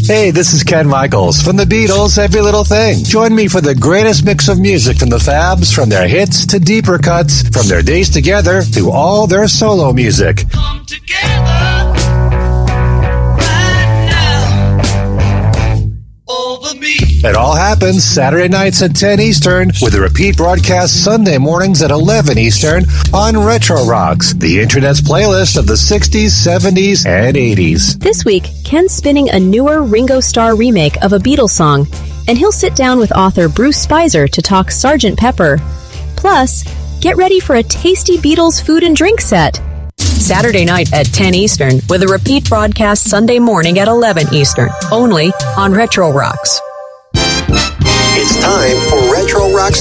Hey, this is Ken Michaels from the Beatles' Every Little Thing. Join me for the greatest mix of music from the Fabs, from their hits to deeper cuts, from their days together to all their solo music. Come together right now over me. It all happens Saturday nights at 10 Eastern with a repeat broadcast Sunday mornings at 11 Eastern on Retro Rocks, the Internet's playlist of the 60s, 70s, and 80s. This week, Ken's spinning a newer Ringo Starr remake of a Beatles song, and he'll sit down with author Bruce Spicer to talk Sgt. Pepper. Plus, get ready for a tasty Beatles food and drink set. Saturday night at 10 Eastern with a repeat broadcast Sunday morning at 11 Eastern, only on Retro Rocks. It's time for Retro Rocks